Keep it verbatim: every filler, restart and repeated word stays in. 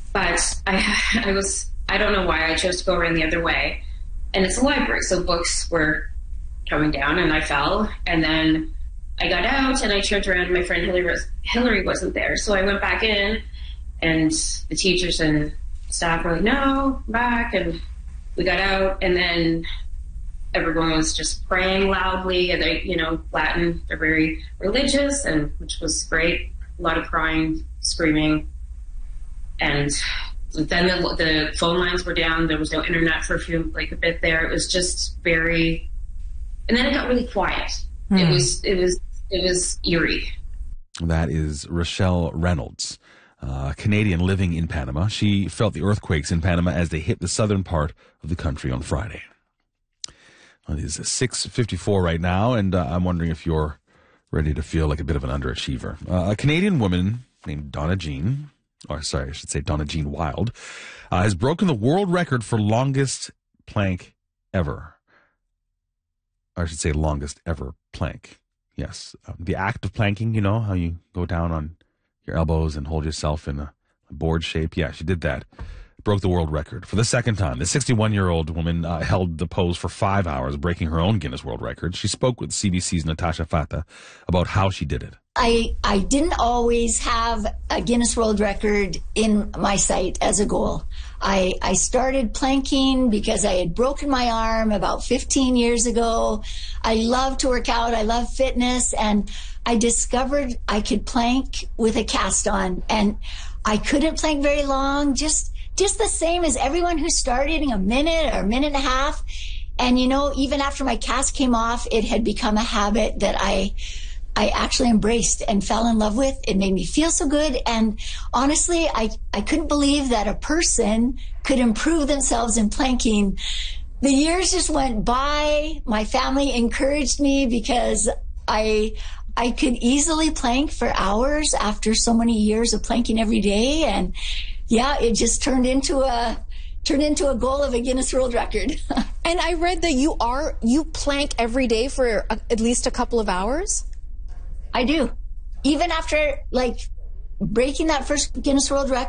but I, I was, I don't know why I chose to go around the other way. And it's a library, so books were coming down, and I fell. And then I got out, and I turned around, and my friend Hillary, was, Hillary wasn't there. So I went back in, and the teachers and staff were like, no, back. And we got out, and then everyone was just praying loudly. And they, you know, Latin, they're very religious, and which was great. A lot of crying, screaming. And then the, the phone lines were down. There was no internet for a few, like a bit there. It was just very, and then it got really quiet. Mm. It was, it was, it was eerie. That is Rochelle Reynolds, a Canadian living in Panama. She felt the earthquakes in Panama as they hit the southern part of the country on Friday. Well, it is six fifty-four right now, and uh, I'm wondering if you're ready to feel like a bit of an underachiever. Uh, a Canadian woman named Donna Jean, or sorry, I should say Donna Jean Wild, uh, has broken the world record for longest plank ever. Or I should say longest ever plank. Yes. Um, the act of planking, you know, how you go down on your elbows and hold yourself in a, a board shape. Yeah, she did that. Broke the world record for the second time. The sixty-one-year-old woman uh, held the pose for five hours, breaking her own Guinness World Record. She spoke with C B C's Natasha Fata about how she did it. I, I didn't always have a Guinness World Record in my sight as a goal. I, I started planking because I had broken my arm about fifteen years ago. I love to work out. I love fitness. And I discovered I could plank with a cast on. And I couldn't plank very long, just, just the same as everyone who started in a minute or a minute and a half. And, you know, even after my cast came off, it had become a habit that I... I actually embraced and fell in love with. It made me feel so good. And honestly, I, I couldn't believe that a person could improve themselves in planking. The years just went by. My family encouraged me because I, I could easily plank for hours after so many years of planking every day. And yeah, it just turned into a, turned into a goal of a Guinness World Record. And I read that you are, you plank every day for a, at least a couple of hours? I do. Even after, like, breaking that first Guinness World Record.